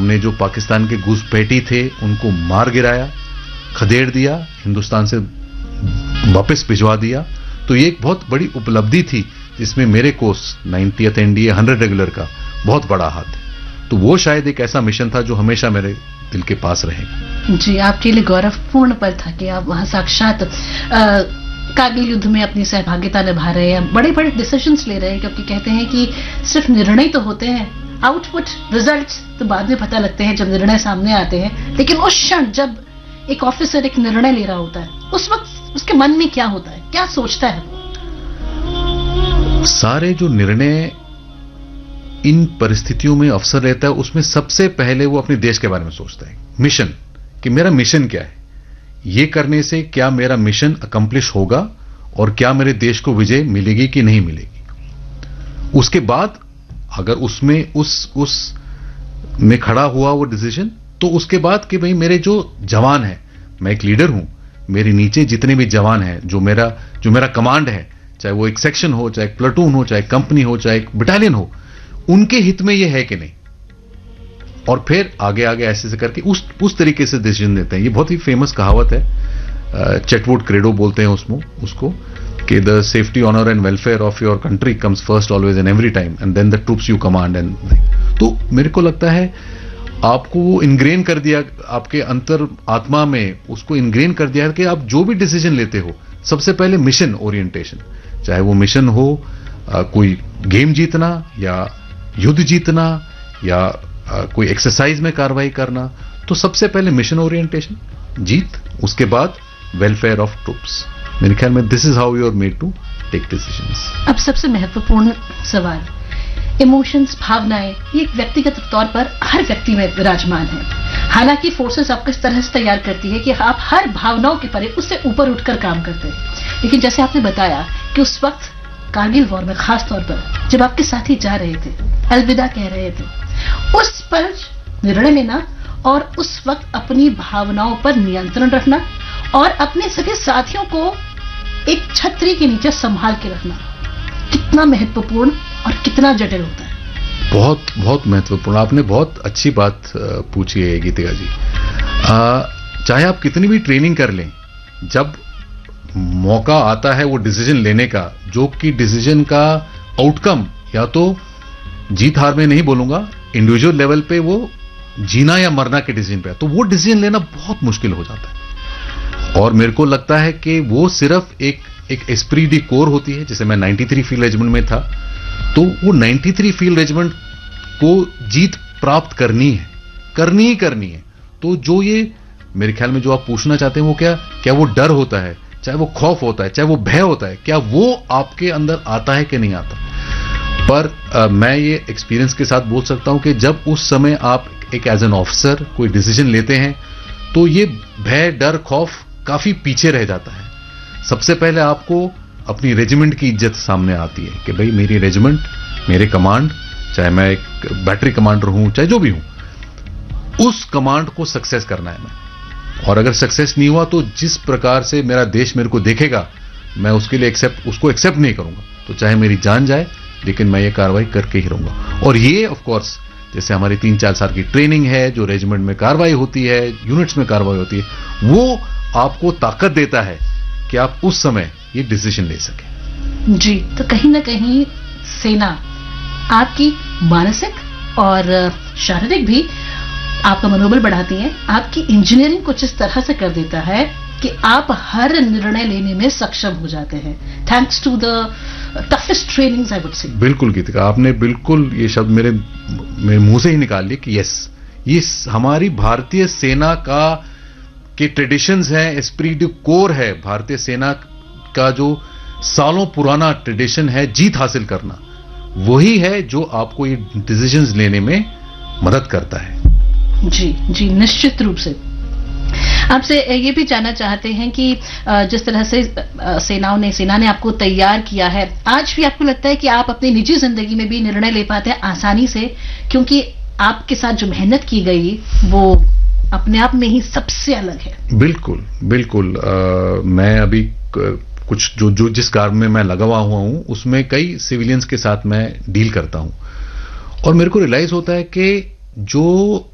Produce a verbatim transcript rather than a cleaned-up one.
हमने जो पाकिस्तान के घुसपैठी थे उनको मार गिराया, खदेड़ दिया, हिंदुस्तान से वापस भिजवा दिया। तो ये एक बहुत बड़ी उपलब्धि थी जिसमें मेरे कोर्स नाइंटियथ एनडीए हंड्रेड रेगुलर का बहुत बड़ा हाथ है। तो वो शायद एक ऐसा मिशन था जो हमेशा मेरे दिल के पास रहेगा। जी, आपके लिए गौरवपूर्ण पल था कि आप वहां साक्षात कारगिल युद्ध में अपनी सहभागिता निभा रहे हैं, बड़े बड़े डिसीजंस ले रहे हैं, क्योंकि कहते हैं कि सिर्फ निर्णय तो होते हैं, आउटपुट रिजल्ट्स तो बाद में पता लगते हैं जब निर्णय सामने आते हैं। लेकिन उस क्षण जब एक ऑफिसर एक निर्णय ले रहा होता है, उस वक्त उसके मन में क्या होता है, क्या सोचता है? सारे जो निर्णय इन परिस्थितियों में अफसर रहता है, उसमें सबसे पहले वो अपने देश के बारे में सोचता है, मिशन, कि मेरा मिशन क्या है, ये करने से क्या मेरा मिशन अकम्प्लिश होगा और क्या मेरे देश को विजय मिलेगी कि नहीं मिलेगी। उसके बाद अगर उसमें उस उस में खड़ा हुआ वो डिसीजन, तो उसके बाद कि भाई मेरे जो जवान हैं, मैं एक लीडर हूं, मेरे नीचे जितने भी जवान हैं, जो मेरा जो मेरा कमांड है, चाहे वो एक सेक्शन हो, चाहे एक प्लाटून हो, चाहे कंपनी हो, चाहे एक बटालियन हो, उनके हित में ये है कि नहीं, और फिर आगे आगे ऐसे से करके उस उस तरीके से डिसीजन देते हैं। ये बहुत ही फेमस कहावत है, चेटवुड क्रेडो बोलते हैं उसमें उसको, कि the safety, honour and welfare of your country comes first always and every time and then the troops you command. And तो मेरे को लगता है आपको वो इनग्रेन कर दिया, आपके अंतर आत्मा में उसको इनग्रेन कर दिया कि आप जो भी डिसीजन लेते हो, सबसे पहले मिशन ओरिएंटेशन, चाहे वो मिशन हो आ, कोई गेम जीतना या युद्ध जीतना या आ, कोई एक्सरसाइज में कार्रवाई करना, तो सबसे पहले मिशन ओरिएंटेशन, जीत, उसके बाद वेलफेयर ऑफ ट्रूप्स। मेरे ख्याल में this is how you are made to take decisions. अब सबसे महत्वपूर्ण सवाल, इमोशंस, भावनाएं, ये एक व्यक्तिगत तौर पर हर व्यक्ति में विराजमान है। हालांकि फोर्सेस आपको इस तरह से तैयार करती है कि आप हर भावनाओं के परे उससे ऊपर उठकर काम करते हैं। लेकिन जैसे आपने बताया कि उस वक्त कारगिल वॉर में खास तौर पर जब आपके साथी जा रहे थे, अलविदा कह रहे थे, उस पर निर्णय लेना और उस वक्त अपनी भावनाओं पर नियंत्रण रखना और अपने सभी साथियों को एक छतरी के नीचे संभाल के रखना कितना महत्वपूर्ण और कितना जटिल होता है? बहुत बहुत महत्वपूर्ण। आपने बहुत अच्छी बात पूछी है गीतिका जी। आ, चाहे आप कितनी भी ट्रेनिंग कर लें, जब मौका आता है वो डिसीजन लेने का, जो कि डिसीजन का आउटकम या तो जीत हार में नहीं बोलूंगा, इंडिविजुअल लेवल पे वो जीना या मरना के डिसीजन पे, तो वो डिसीजन लेना बहुत मुश्किल हो जाता है। और मेरे को लगता है कि वो सिर्फ एक एक एस्प्री डी कोर होती है। जैसे मैं तिरानवे फील्ड रेजिमेंट में था, तो वो तिरानवे फील्ड रेजिमेंट को जीत प्राप्त करनी है, करनी ही करनी है। तो जो ये मेरे ख्याल में जो आप पूछना चाहते हैं वो क्या क्या वो डर होता है, चाहे वो खौफ होता है, चाहे वो भय होता है, क्या वो आपके अंदर आता है कि नहीं आता? पर आ, मैं ये एक्सपीरियंस के साथ बोल सकता हूं कि जब उस समय आप एक एज एन ऑफिसर कोई डिसीजन लेते हैं, तो ये भय, डर, खौफ काफी पीछे रह जाता है। सबसे पहले आपको अपनी रेजिमेंट की इज्जत सामने आती है कि भाई मेरी रेजिमेंट, मेरे कमांड, चाहे मैं एक बैटरी कमांडर हूं, चाहे जो भी हूं, उस कमांड को सक्सेस करना है मैं। और अगर सक्सेस नहीं हुआ तो जिस प्रकार से मेरा देश मेरे को देखेगा, मैं उसके लिए एक्सेप्ट उसको एक्सेप्ट नहीं करूंगा। तो चाहे मेरी जान जाए, लेकिन मैं ये कार्रवाई करके ही रहूंगा। और ये ऑफ कोर्स जैसे हमारी तीन चार साल की ट्रेनिंग है, जो रेजिमेंट में कार्रवाई होती है, यूनिट्स में कार्रवाई होती है, वो आपको ताकत देता है कि आप उस समय ये डिसीजन ले सके। जी, तो कहीं ना कहीं सेना आपकी मानसिक और शारीरिक भी आपका मनोबल बढ़ाती है, आपकी इंजीनियरिंग कुछ इस तरह से कर देता है कि आप हर निर्णय लेने में सक्षम हो जाते हैं, thanks to the toughest trainings I would say. बिल्कुल गीतिका, आपने बिल्कुल ये शब्द मेरे मेरे मुंह से ही निकाल लिए कि यस, ये हमारी भारतीय सेना का के ट्रेडिशंस हैं, एस्प्री डी कोर है। भारतीय सेना का जो सालों पुराना ट्रेडिशन है जीत हासिल करना, वही है जो आपको ये डिसीजंस लेने में मदद करता है। जी जी, निश्चित रूप से। आपसे ये भी जानना चाहते हैं कि जिस तरह से सेनाओं ने सेना ने आपको तैयार किया है, आज भी आपको लगता है कि आप अपनी निजी जिंदगी में भी निर्णय ले पाते हैं आसानी से, क्योंकि आपके साथ जो मेहनत की गई वो अपने आप में ही सबसे अलग है? बिल्कुल बिल्कुल। आ, मैं अभी कुछ जो जो जिस काम में मैं लगा हुआ हूं, उसमें कई सिविलियंस के साथ मैं डील करता हूं, और मेरे को रियलाइज होता है कि जो